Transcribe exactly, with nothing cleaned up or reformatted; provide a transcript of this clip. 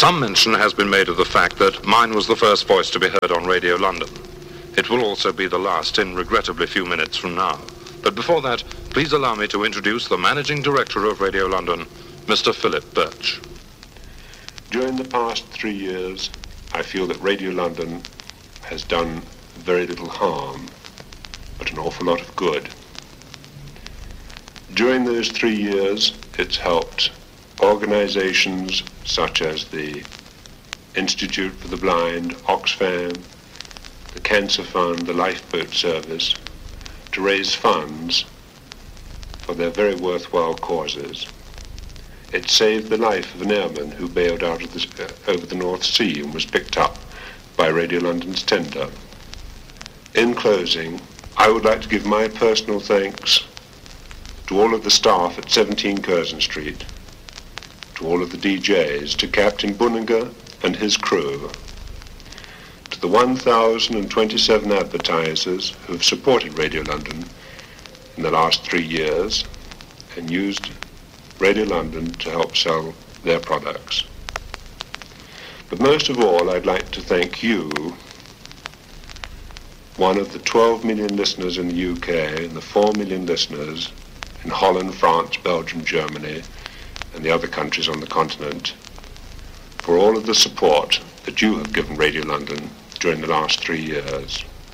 Some mention has been made of the fact that mine was the first voice to be heard on Radio London. It will also be the last in regrettably few minutes from now. But before that, please allow me to introduce the Managing Director of Radio London, Mister Philip Birch. During the past three years, I feel that Radio London has done very little harm, but an awful lot of good. During those three years, it's helped organizations such as the Institute for the Blind, Oxfam, the Cancer Fund, the Lifeboat Service, to raise funds for their very worthwhile causes. It saved the life of an airman who bailed out of the, uh, over the North Sea and was picked up by Radio London's tender. In closing, I would like to give my personal thanks to all of the staff at seventeen Curzon Street, to all of the D Js, to Captain Bunninger and his crew, to the one thousand twenty-seven advertisers who have supported Radio London in the last three years and used Radio London to help sell their products. But most of all, I'd like to thank you, one of the twelve million listeners in the U K and the four million listeners in Holland, France, Belgium, Germany, and the other countries on the continent, for all of the support that you have given Radio London during the last three years.